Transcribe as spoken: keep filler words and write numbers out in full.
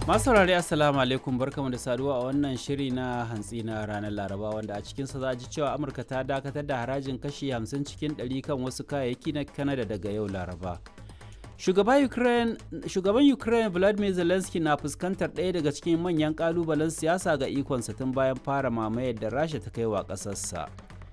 Masu saurari assalamu alaikum barkamu da saduwa a wannan shiri na hantsi na ranar Laraba wanda a cikinsa za a ji cewa Amurka ta dakatar da harajin kashi hamsin cikin ɗari kan wasu kayayyaki na Canada daga yau Laraba. Shugaban Ukraine, Shugaban Ukraine Volodymyr Zelensky na fuskantar ɗaya daga cikin manyan ƙalubalen siyasa ga ikonsa tun bayan fara mamayar da Rasha ta kai wa ƙasarsa.